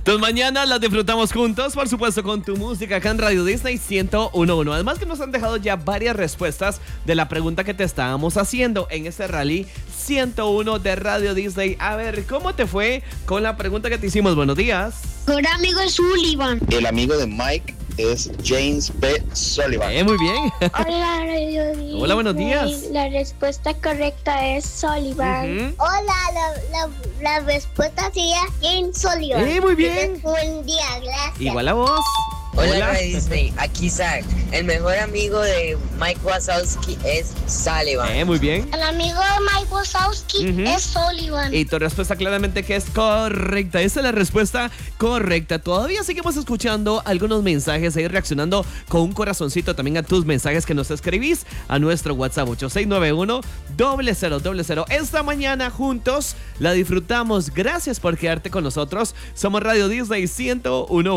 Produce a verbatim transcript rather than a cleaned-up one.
Tus mañanas las disfrutamos juntos, por supuesto, con tu música acá en Radio Disney ciento uno punto uno. Además que nos han dejado ya varias respuestas de la pregunta que te estábamos haciendo en ese rally ciento uno de Radio Disney. A ver, ¿cómo te fue con la pregunta que te hicimos? Buenos días. Mi amigo es Sullivan. El amigo de Mike es James P. Sullivan. Eh, muy bien. Hola, Radio Disney. Hola, buenos días. La respuesta correcta es Sullivan. Uh-huh. Hola, la, la, la respuesta sería James Sullivan. Eh, muy bien. Buen día, gracias. Igual a vos. Hola, Hola. Radio Disney, aquí Zach. El mejor amigo de Mike Wazowski es Sullivan. Eh, muy bien. El amigo de Mike Wazowski Ujú. es Sullivan. Y tu respuesta claramente que es correcta. Esa es la respuesta correcta. Todavía seguimos escuchando algunos mensajes, seguir reaccionando con un corazoncito también a tus mensajes que nos escribís a nuestro WhatsApp ocho seis nueve uno, cero cero cero cero. Esta mañana juntos la disfrutamos. Gracias por quedarte con nosotros. Somos Radio Disney ciento uno.